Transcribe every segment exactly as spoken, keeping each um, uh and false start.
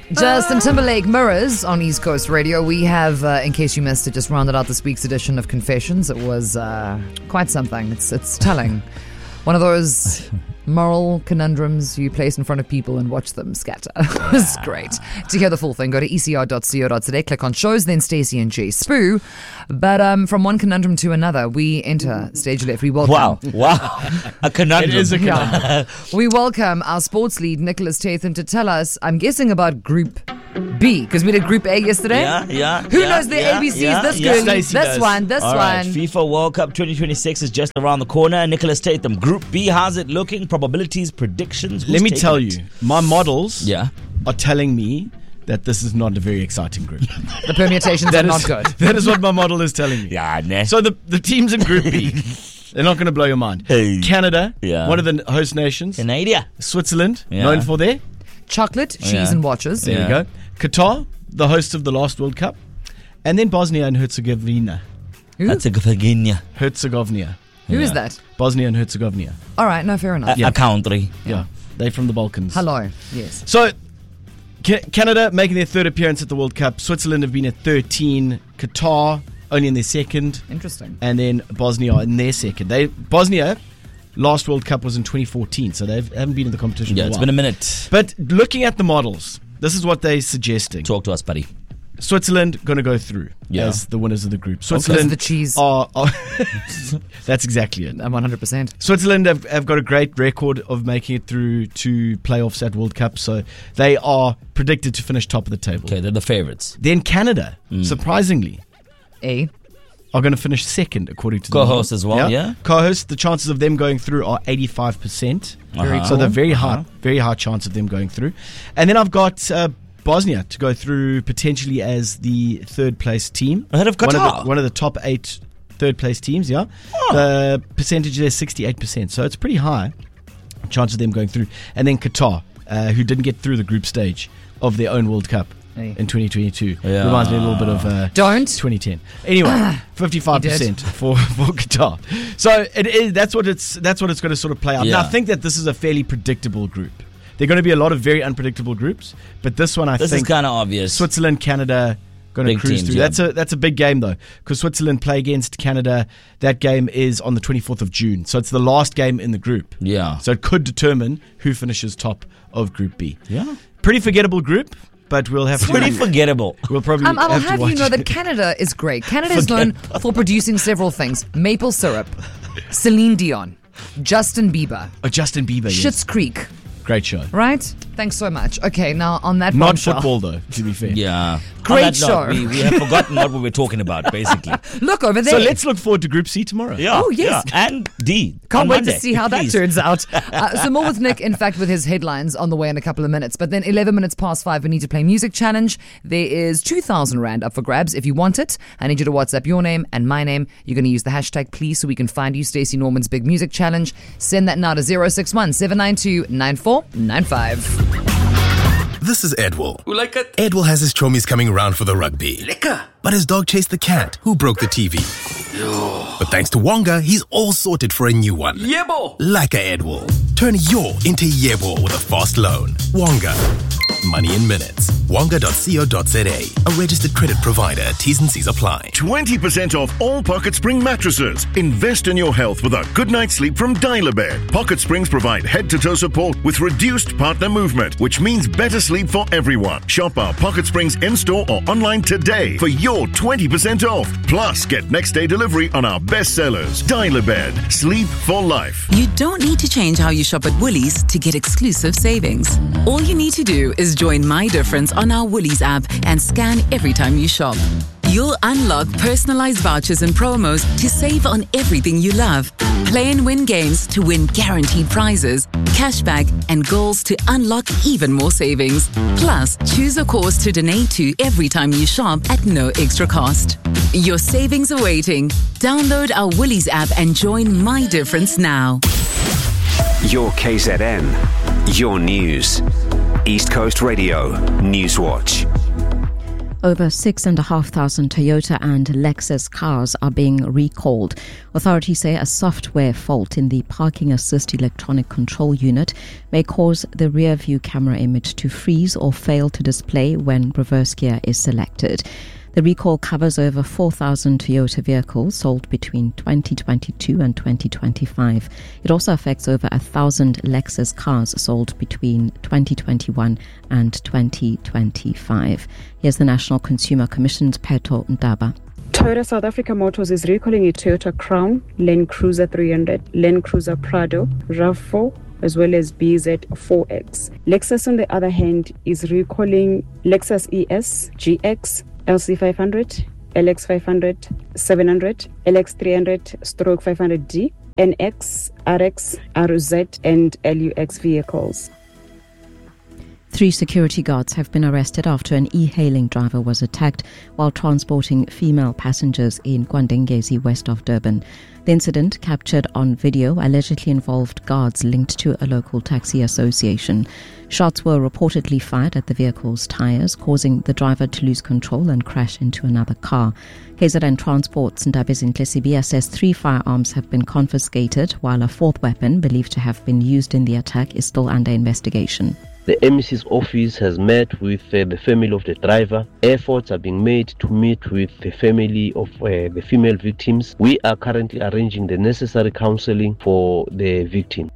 Justin Timberlake, Mirrors on East Coast Radio. We have, uh, in case you missed it, just rounded out this week's edition of Confessions. It was uh, quite something. It's it's telling. One of those moral conundrums you place in front of people and watch them scatter. It was great. To hear the full thing, go to e c r dot co dot z a, click on shows, then Stacey and Jay Spoo. But um, from one conundrum to another, we enter stage left. We welcome. Wow, wow. A conundrum. It is a conundrum. Yeah. We welcome our sports lead, Nicholas Tatham, to tell us, I'm guessing, about Group B, because we did Group A yesterday. Yeah, yeah. Who yeah, knows the yeah, A B Cs? yeah, this yeah. girl, Stacey this does. one, this All right, one. FIFA World Cup twenty twenty-six is just around the corner. Nicholas Tatham, Group B, how's it looking? Probabilities, predictions? Who's Let me taking tell it? you, my models Yeah. are telling me that this is not a very exciting group. The permutations That are is- not good. That is what my model is telling me. Yeah, nah. So the, the teams in Group B, they're not going to blow your mind. Hey. Canada, Yeah. one of the host nations. Canada. Switzerland, Yeah. known for their. Chocolate, cheese, Yeah. and watches. There Yeah. you go. Qatar, the host of the last World Cup. And then Bosnia and Herzegovina. Who? That's a Virginia. Herzegovina. Who is Yeah. that? Bosnia and Herzegovina. All right, no, fair enough. A, a country. Yeah. They're from the Balkans. Hello. Yes. So, Ca- Canada making their third appearance at the World Cup. Switzerland have been at thirteen. Qatar only in their second. Interesting. And then Bosnia in their second. They Bosnia, last World Cup was in twenty fourteen, so they haven't been in the competition Yeah, for a it's while. been a minute. But looking at the models, this is what they're suggesting. Talk to us, buddy. Switzerland going to go through Yeah. as the winners of the group. Because Switzerland of the cheese. are, are that's exactly it. I'm one hundred percent. Switzerland have, have got a great record of making it through to playoffs at World Cup, so they are predicted to finish top of the table. Okay, they're the favorites. Then Canada, Mm. surprisingly, A. are going to finish second according to the Co-host model. as well, yeah? Co-host, the chances of them going through are eighty-five percent. Very So cool. they're very high, Uh-huh. very high chance of them going through. And then I've got uh, Bosnia to go through potentially as the third place team. Ahead of One of Qatar. the, one of the top eight third place teams, yeah. Oh. The percentage there is sixty-eight percent. So it's pretty high chance of them going through. And then Qatar, uh, who didn't get through the group stage of their own World Cup Hey. in twenty twenty-two. Yeah. Reminds me a little bit of uh, Don't. twenty ten. Anyway, fifty-five percent for, for Qatar. So it is, that's what it's that's what it's going to sort of play out. Yeah. Now I think that this is a fairly predictable group. There are going to be a lot of very unpredictable groups, but this one I This think is kind of obvious. Switzerland, Canada going to Big cruise teams, through. yeah. That's a that's a big game though, because Switzerland play against Canada. That game is on the twenty-fourth of June, so it's the last game in the group. Yeah. So it could determine who finishes top of Group B. Yeah. Pretty forgettable group, but we'll have Pretty to. forgettable. We'll probably Um, I'll have, have to watch you know that it. Canada is great. Canada is known for producing several things: maple syrup, Celine Dion, Justin Bieber, Oh, Justin Bieber. Yes. Schitt's Creek. Great show. Right? Thanks so much. Okay, now on that Not bombshell- football though, to be fair. Yeah. Great On that note, show. We, we have forgotten what we were talking about, basically. Look over there. So let's look forward to Group C tomorrow. Yeah. Oh, yes. yeah. And D. Can't on wait Monday. to see how that Please. turns out. Uh, so more with Nick, in fact, with his headlines on the way in a couple of minutes. But then eleven minutes past five, we need to play Music Challenge. There is two thousand Rand up for grabs if you want it. I need you to WhatsApp your name and my name. You're going to use the hashtag please so we can find you Stacey Norman's Big Music Challenge. Send that now to zero six one seven nine two nine four nine five. This is Edwell. You like it? Edwell has his chommies coming around for the rugby. Lekker. But his dog chased the cat, who broke the T V. But thanks to Wonga, he's all sorted for a new one. Yebo. Like a Edwell. Turn your into Yebo with a fast loan. Wonga. Money in minutes. Wonga dot co dot z a. A registered credit provider. T's and C's apply. twenty percent off all Pocket Spring mattresses. Invest in your health with a good night's sleep from Dial-A-Bed. Pocket Springs provide head-to-toe support with reduced partner movement, which means better sleep for everyone. Shop our Pocket Springs in-store or online today for your twenty percent off. Plus, get next-day delivery on our best sellers. Dial-A-Bed. Sleep for life. You don't need to change how you shop at Woolies to get exclusive savings. All you need to do is join My Difference on our Woolies app and scan every time you shop. You'll unlock personalized vouchers and promos to save on everything you love. Play and win games to win guaranteed prizes, cashback, and goals to unlock even more savings. Plus, choose a cause to donate to every time you shop at no extra cost. Your savings are waiting. Download our Woolies app and join My Difference now. Your K Z N, your news. East Coast Radio, Newswatch. Over six and a half thousand Toyota and Lexus cars are being recalled. Authorities say a software fault in the parking assist electronic control unit may cause the rear view camera image to freeze or fail to display when reverse gear is selected. The recall covers over four thousand Toyota vehicles sold between twenty twenty-two and twenty twenty-five. It also affects over one thousand Lexus cars sold between twenty twenty-one and twenty twenty-five. Here's the National Consumer Commission's Pheto Ntaba. Toyota South Africa Motors is recalling a Toyota Crown, Land Cruiser three hundred, Land Cruiser Prado, RAV four, as well as B Z four X. Lexus, on the other hand, is recalling Lexus E S, G X, L C five hundred, L X five hundred, seven hundred, L X three hundred, stroke five hundred D, N X, R X, R Z, and L U X vehicles. Three security guards have been arrested after an e-hailing driver was attacked while transporting female passengers in Kwandengezi, west of Durban. The incident, captured on video, allegedly involved guards linked to a local taxi association. Shots were reportedly fired at the vehicle's tyres, causing the driver to lose control and crash into another car. K Z N Transport's Ndabezi Ntlesibia says three firearms have been confiscated, while a fourth weapon, believed to have been used in the attack, is still under investigation. The M E C's office has met with uh, the family of the driver. Efforts are being made to meet with the family of uh, the female victims. We are currently arranging the necessary counseling for the victim.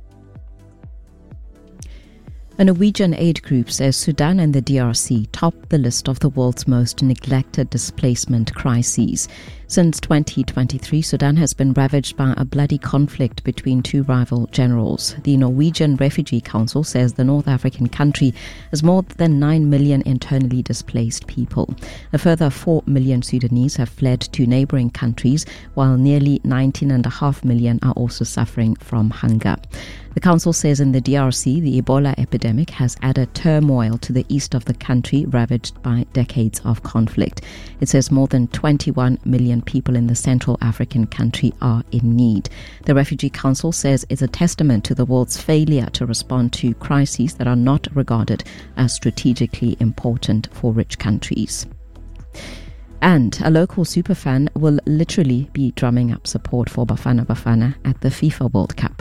A Norwegian aid group says Sudan and the D R C top the list of the world's most neglected displacement crises. Since twenty twenty-three, Sudan has been ravaged by a bloody conflict between two rival generals. The Norwegian Refugee Council says the North African country has more than nine million internally displaced people. A further four million Sudanese have fled to neighboring countries, while nearly nineteen point five million are also suffering from hunger. The council says in the D R C, the Ebola epidemic has added turmoil to the east of the country, ravaged by decades of conflict. It says more than twenty-one million people in the Central African country are in need. The Refugee Council says it's a testament to the world's failure to respond to crises that are not regarded as strategically important for rich countries. And a local superfan will literally be drumming up support for Bafana Bafana at the FIFA World Cup.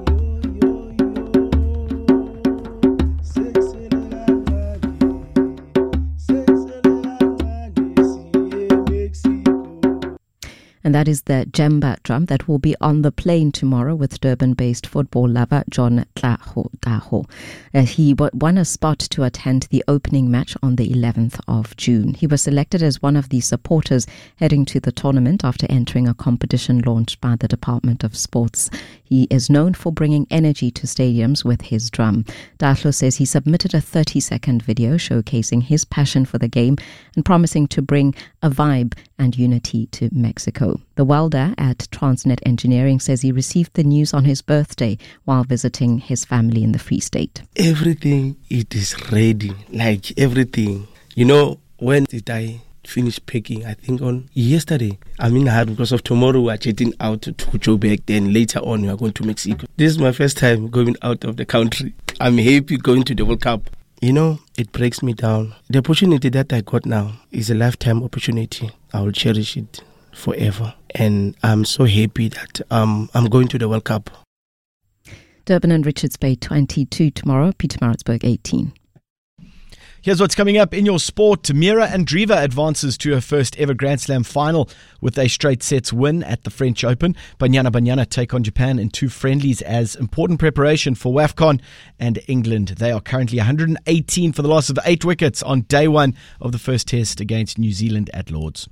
And that is the djembe drum that will be on the plane tomorrow with Durban-based football lover John Tlaho Taho. Uh, he w- won a spot to attend the opening match on the eleventh of June. He was selected as one of the supporters heading to the tournament after entering a competition launched by the Department of Sports. He is known for bringing energy to stadiums with his drum. Tahlo says he submitted a thirty-second video showcasing his passion for the game and promising to bring a vibe and unity to Mexico. The welder at Transnet Engineering says he received the news on his birthday while visiting his family in the Free State. Everything, it is ready, like everything. You know, when did I finish packing? I think on yesterday. I'm in a hurry because of tomorrow we are jetting out to Joburg, then later on we are going to Mexico. This is my first time going out of the country. I'm happy going to the World Cup. You know, it breaks me down. The opportunity that I got now is a lifetime opportunity. I will cherish it forever. And I'm so happy that um, I'm going to the World Cup. Durban and Richards Bay twenty-two tomorrow, Pietermaritzburg eighteen. Here's what's coming up in your sport. Mira Andreeva advances to her first ever Grand Slam final with a straight sets win at the French Open. Banyana Banyana take on Japan in two friendlies as important preparation for WAFCON and England. They are currently one hundred eighteen for the loss of eight wickets on day one of the first test against New Zealand at Lords.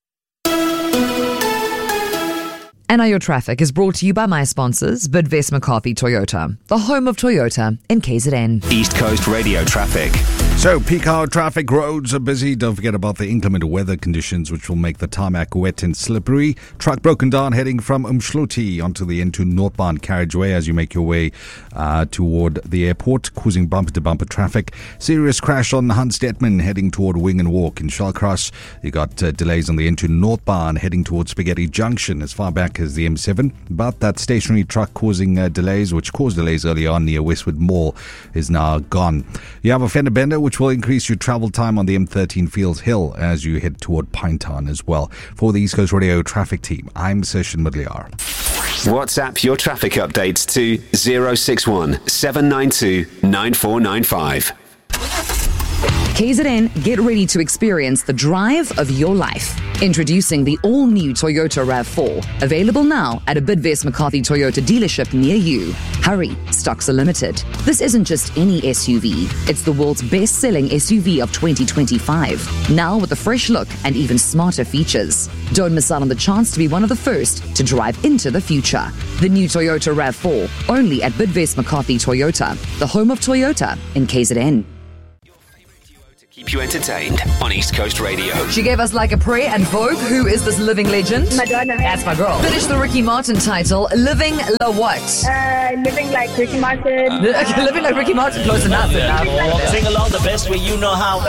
N I O Traffic is brought to you by my sponsors, Bidvest McCarthy Toyota, the home of Toyota in K Z N. East Coast Radio Traffic. So, peak hour traffic, roads are busy. Don't forget about the inclement weather conditions, which will make the tarmac wet and slippery. Truck broken down heading from Umshluti onto the N two northbound carriageway as you make your way uh, toward the airport, causing bumper-to-bumper traffic. Serious crash on Hans Detman heading toward Wing and Walk in Shallcross. You got uh, delays on the N two northbound heading towards Spaghetti Junction as far back track as the M seven. But that stationary truck causing uh, delays, which caused delays early on near Westwood Mall, is now gone. You have a fender bender, which will increase your travel time on the M thirteen Fields Hill as you head toward Pinetown as well. For the East Coast Radio traffic team, I'm Session Mudliar. WhatsApp your traffic updates to zero six one seven nine two nine four nine five. K Z N, get ready to experience the drive of your life. Introducing the all-new Toyota RAV four. Available now at a Bidvest McCarthy Toyota dealership near you. Hurry, stocks are limited. This isn't just any S U V. It's the world's best-selling S U V of twenty twenty-five. Now with a fresh look and even smarter features. Don't miss out on the chance to be one of the first to drive into the future. The new Toyota RAV four, only at Bidvest McCarthy Toyota, the home of Toyota in K Z N. Keep you entertained on East Coast Radio. She gave us Like a Prayer and Vogue. Who is this living legend? Madonna. That's my girl. Finish the Ricky Martin title. Living La what? Uh, living like Ricky Martin. Uh, living like Ricky Martin. Close enough. enough. Sing along the best way you know how.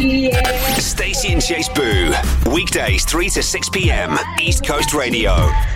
Stacey and Chase Boo. Weekdays three to six p.m. East Coast Radio.